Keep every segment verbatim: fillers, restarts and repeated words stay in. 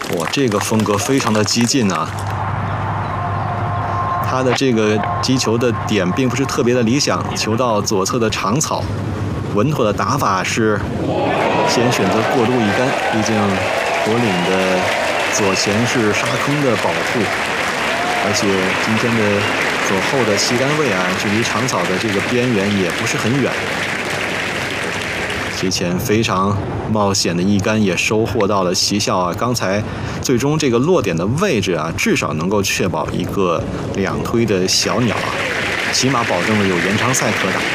哇，这个风格非常的激进啊！他的这个击球的点并不是特别的理想，球到左侧的长草，稳妥的打法是先选择过渡一杆，毕竟国岭的左前是沙坑的保护，而且今天的左后的旗杆位啊，距离长草的这个边缘也不是很远。之前非常冒险的一杆也收获到了奇效啊！刚才最终这个落点的位置啊，至少能够确保一个两推的小鸟啊，起码保证了有延长赛可打。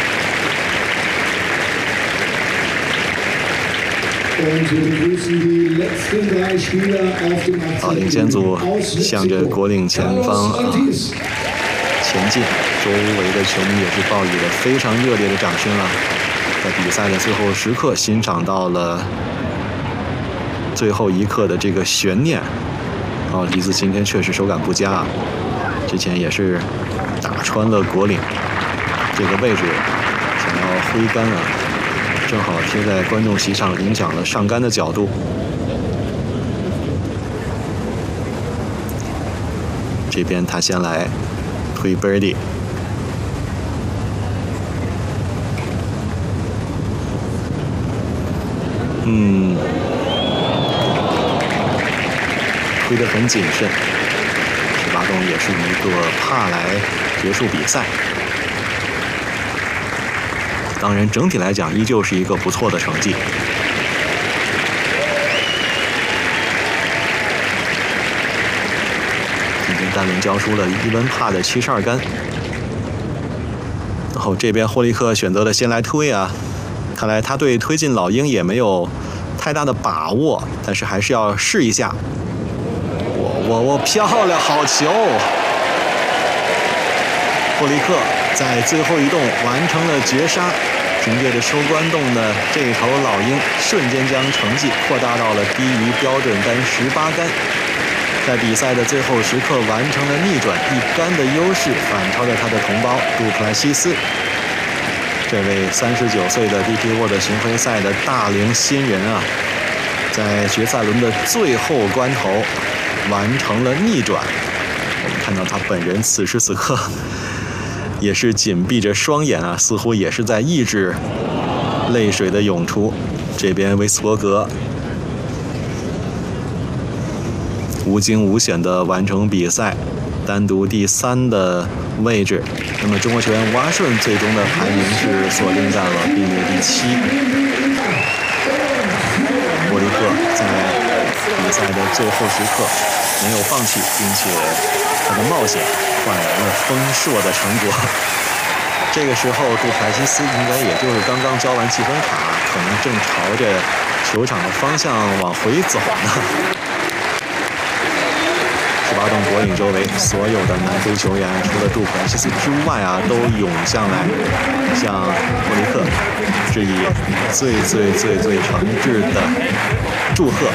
好，领先组向着国岭前方啊前进，周围的球迷也是报以了非常热烈的掌声啊！在比赛的最后时刻，欣赏到了最后一刻的这个悬念。哦，李子今天确实手感不佳啊，之前也是打穿了国岭这个位置，想要挥杆啊，正好贴在观众席上，影响了上杆的角度。这边他先来推 birdie。嗯，推得很谨慎。十八洞也是一个帕来结束比赛。当然，整体来讲依旧是一个不错的成绩。今天单轮交出了一轮帕的七十二杆。然后这边霍利克选择了先来推啊。看来他对推进老鹰也没有太大的把握，但是还是要试一下。我我我漂亮，好球！霍利克在最后一洞完成了绝杀，凭借着收官洞的这一头老鹰，瞬间将成绩扩大到了低于标准杆十八杆，在比赛的最后时刻完成了逆转，一杆的优势反超了他的同胞杜普莱西斯。这位三十九岁的 D P World 巡回赛的大龄新人啊，在决赛轮的最后关头完成了逆转。我们看到他本人此时此刻也是紧闭着双眼啊，似乎也是在抑制泪水的涌出。这边威斯伯格无惊无险地完成比赛，单独第三的位置。那么中国球员瓦顺最终的排名是锁定在了并列第七。霍利克在比赛的最后时刻没有放弃，并且他的冒险换来了丰硕的成果。这个时候杜凯西斯应该也就是刚刚交完积分卡，可能正朝着球场的方向往回走呢。十八洞国岭周围所有的南非球员，除了杜普莱西斯之外啊，都涌向来向霍利克致以最最最最诚挚的祝贺，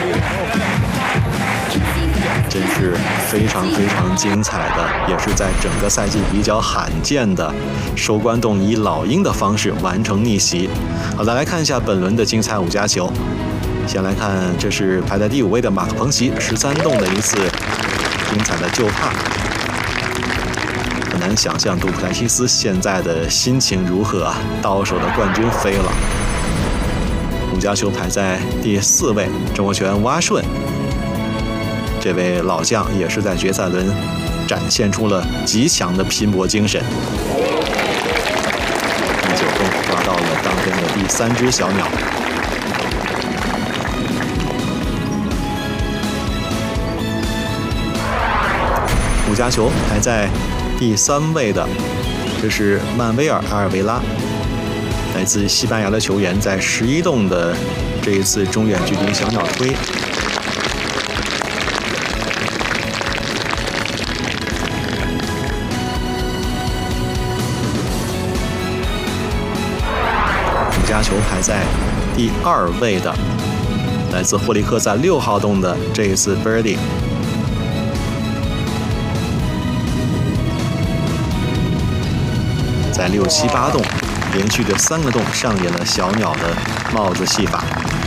真是非常非常精彩的，也是在整个赛季比较罕见的收官洞以老鹰的方式完成逆袭。好的，来看一下本轮的精彩五加球。先来看，这是排在第五位的马克彭奇十三洞的一次精彩的救帕。很难想象杜普莱西斯现在的心情如何啊！到手的冠军飞了。五加球排在第四位，中国球员蛙顺，这位老将也是在决赛轮展现出了极强的拼搏精神。第九洞抓到了当天的第三只小鸟。五加球排在第三位的，这是曼威尔·阿尔维拉，来自西班牙的球员，在十一洞的这一次中远距离小鸟推，五加球排在第二位的，来自霍利克在六号洞的这一次 birdie。在六七八洞连续的三个洞上演了小鸟的帽子戏法。